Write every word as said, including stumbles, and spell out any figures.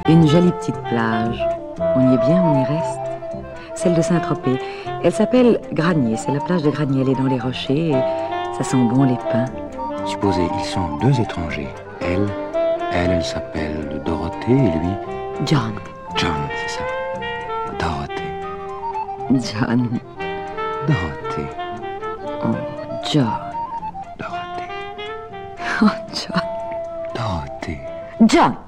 Une jolie petite plage. On y est bien, on y reste. Celle de Saint-Tropez. Elle s'appelle Granier. C'est la plage de Granier. Elle est dans les rochers et ça sent bon les pins. Supposez, ils sont deux étrangers. Elle, elle, elle s'appelle Dorothée et lui... John. John, c'est ça. Dorothée. John. Dorothée. Oh, John. Dorothée. Oh, John. Dorothée. John.